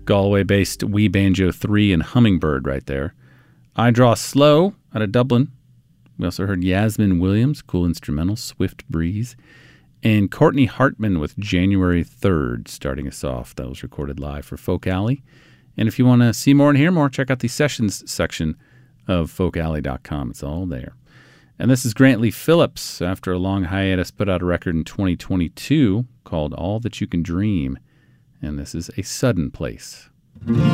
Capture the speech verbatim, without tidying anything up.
Galway-based Wee Banjo three and Hummingbird right there. I Draw Slow out of Dublin. We also heard Yasmin Williams, cool instrumental, Swift Breeze. And Courtney Hartman with January third starting us off. That was recorded live for Folk Alley. And if you want to see more and hear more, check out the sessions section of folk alley dot com. It's all there. And this is Grant Lee Phillips, after a long hiatus, put out a record in twenty twenty-two called All That You Can Dream. And this is A Sudden Place.